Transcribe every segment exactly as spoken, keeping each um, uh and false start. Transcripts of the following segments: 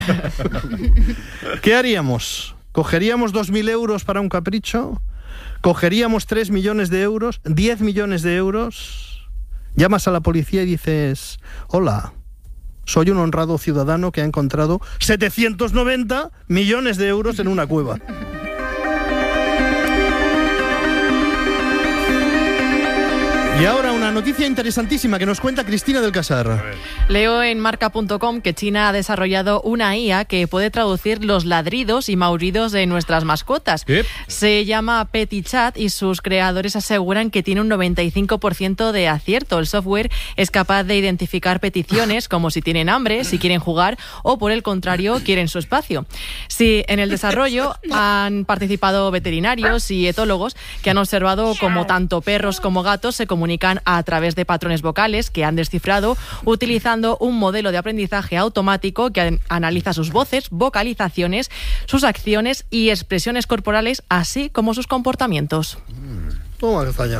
¿Qué haríamos? ¿Cogeríamos dos mil euros para un capricho? ¿Cogeríamos tres millones de euros? ¿diez millones de euros? Llamas a la policía y dices: hola, soy un honrado ciudadano que ha encontrado setecientos noventa millones de euros en una cueva. Y ahora una noticia interesantísima que nos cuenta Cristina del Casar. Leo en marca punto com que China ha desarrollado una I A que puede traducir los ladridos y maullidos de nuestras mascotas. ¿Qué? Se llama PetiChat y sus creadores aseguran que tiene un noventa y cinco por ciento de acierto. El software es capaz de identificar peticiones como si tienen hambre, si quieren jugar o, por el contrario, quieren su espacio. Sí, en el desarrollo han participado veterinarios y etólogos que han observado cómo tanto perros como gatos se comunican a través de patrones vocales que han descifrado utilizando un modelo de aprendizaje automático que analiza sus voces, vocalizaciones, sus acciones y expresiones corporales, así como sus comportamientos. Toma, castaña.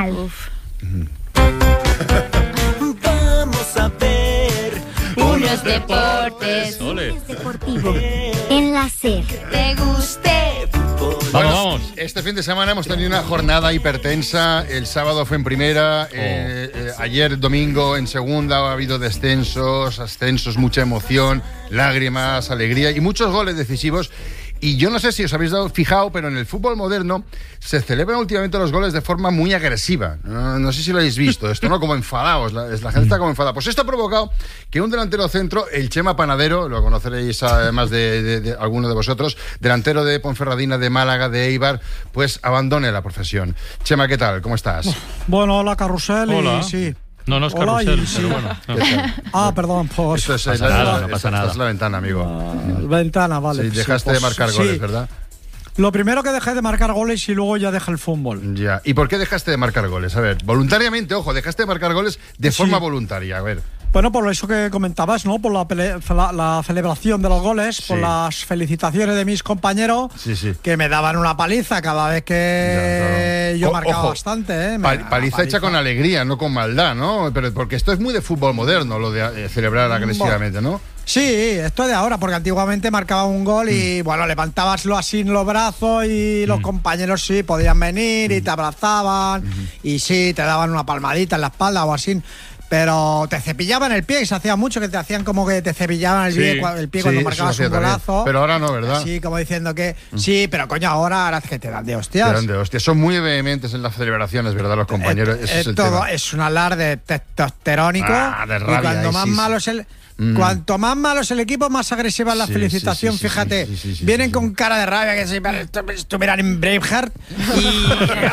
Vamos a ver unos deportes. Deportivo en la SER. Te guste. Vamos, Bueno, vamos. Este fin de semana hemos tenido una jornada hipertensa. El sábado fue en primera, oh. eh, eh, ayer domingo en segunda ha habido descensos, ascensos, mucha emoción, lágrimas, alegría y muchos goles decisivos. Y yo no sé si os habéis dado fijado, pero en el fútbol moderno se celebran últimamente los goles de forma muy agresiva. No, no sé si lo habéis visto. Esto no como enfadados, la, la gente está como enfadada. Pues esto ha provocado que un delantero centro, el Chema Panadero, lo conoceréis además de, de, de alguno de vosotros, delantero de Ponferradina, de Málaga, de Eibar, pues abandone la profesión. Chema, ¿qué tal? ¿Cómo estás? Bueno, hola, Carrusel. Hola. Y sí. No, no es Hola, carrusel, y sí. pero bueno. No. Ah, perdón, pues. Esto es, pasa la, nada, la, no pasa esta, nada. esta es la ventana, amigo. Uh, ventana, vale. Sí, dejaste sí, de pues, marcar goles, sí. ¿verdad? Lo primero que dejé de marcar goles y luego ya dejé el fútbol. Ya. ¿Y por qué dejaste de marcar goles? A ver, voluntariamente, ojo, dejaste de marcar goles de Sí. forma voluntaria. A ver. Bueno, por eso que comentabas, ¿no? Por la, pele- la, la celebración de los goles, Sí. por las felicitaciones de mis compañeros, Sí, sí. que me daban una paliza cada vez que Ya, claro. yo O- marcaba ojo, bastante, ¿eh? Me Pa- daban paliza una hecha con alegría, no con maldad, ¿no? Pero porque esto es muy de fútbol moderno, lo de eh, celebrar agresivamente, ¿no? Sí, esto es de ahora, porque antiguamente marcaba un gol Mm. y, bueno, levantabas lo así en los brazos y los compañeros sí podían venir Mm. y te abrazaban y sí, te daban una palmadita en la espalda o así. Pero te cepillaban el pie y se hacía mucho que te hacían como que te cepillaban el, Sí, pie, cua- el pie sí, cuando eso marcabas se hacía un también. golazo. Pero ahora no, ¿verdad? Sí, como diciendo que sí, pero coño, ahora, ahora es que te dan de hostias. Grande, hostia. Son muy vehementes en las celebraciones, ¿verdad? Los compañeros. Eh, Ese eh, es el todo tema. es un alarde testosterónico. Ah, de rabia, y cuanto ahí más sí, sí. malo es el. Mm. Cuanto más malo es el equipo, más agresiva es la Sí, felicitación. sí, sí, sí, Fíjate, sí, sí, sí, vienen sí, con sí. cara de rabia que si estuvieran en Braveheart y.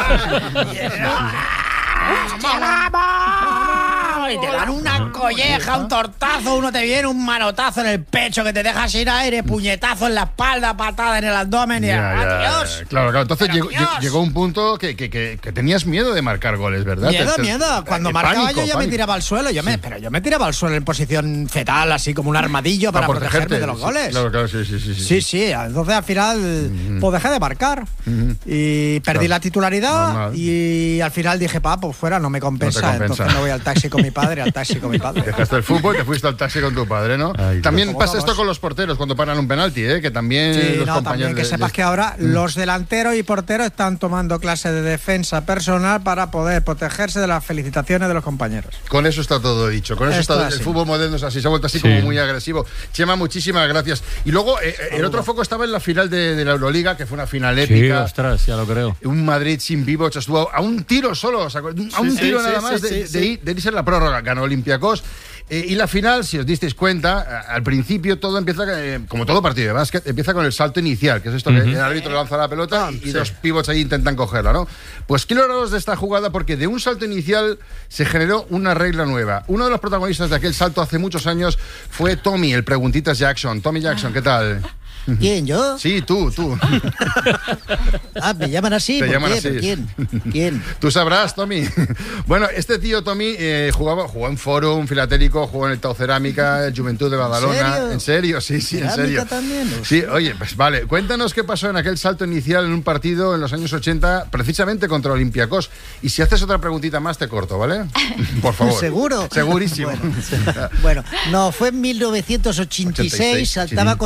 Y te dan una colleja, un tortazo, uno te viene un manotazo en el pecho que te deja sin aire, puñetazo en la espalda, patada en el abdomen y Ya, ya, adiós. ya. Claro, claro. Entonces Pero llegó, Dios. llegó un punto que, que, que, que tenías miedo de marcar goles, ¿verdad? Miedo, Te- te- miedo. Cuando eh, marcaba pánico, yo ya me pánico. tiraba al suelo. Yo me, pero yo me tiraba al suelo en posición fetal, así como un armadillo para, Para protegerme protegerte. de los goles. Claro, claro, sí, sí, sí. Sí, sí, entonces al final pues dejé de marcar y perdí Claro. la titularidad. Normal. Y al final dije, pa, pues fuera, no me compensa, compensa. entonces me voy al taxi con mi padre, al taxi con mi padre. Dejaste el fútbol y te fuiste al taxi con tu padre, ¿no? Ay, también Dios. pasa Como esto todos. con los porteros cuando paran un penalti, ¿eh? Que también Sí, los no, compañeros también que de- sepas de- que ahora los delanteros y porteros están tomando clases de defensa personal para poder protegerse de las felicitaciones de los compañeros. Con eso está todo dicho. Con eso Esto está es el así. fútbol moderno es así, se ha vuelto así Sí. como muy agresivo. Chema, muchísimas gracias. Y luego eh, el otro foco estaba en la final de, de la Euroliga, que fue una final Sí, épica. ostras, ya lo creo. Un Madrid sin Vivoc estuvo a un tiro solo, o sea, a un Sí, tiro sí, nada sí, más sí, de, sí. de ir- de irse en la prórroga. Ganó Olympiacos. Eh, y la final, si os disteis cuenta, a- al principio todo empieza, eh, como todo partido de básquet, empieza con el salto inicial, que es esto que el árbitro lanza la pelota y, y dos pivots ahí intentan cogerla, ¿no? Pues quiero hablaros de esta jugada porque de un salto inicial se generó una regla nueva. Uno de los protagonistas de aquel salto hace muchos años fue Tommy, el Preguntitas Jackson. Tommy Jackson, ¿qué tal? ¿Quién, yo? Sí, tú, tú. Ah, ¿me llaman así? Te ¿Por llaman qué? así. ¿Pero quién? ¿Quién? Tú sabrás, Tommy. Bueno, este tío, Tommy, eh, jugaba, jugó en Fórum Filatélico, jugó en el Tau Cerámica, Juventud de Badalona. serio? ¿En serio? Sí, sí, en serio. también? Sí, oye, pues vale, cuéntanos qué pasó en aquel salto inicial en un partido en los años ochenta, precisamente contra Olympiacos. Y si haces otra preguntita más, te corto, ¿vale? Por favor. ¿Seguro? Segurísimo. Bueno, bueno, no, fue en mil novecientos ochenta y seis, saltaba con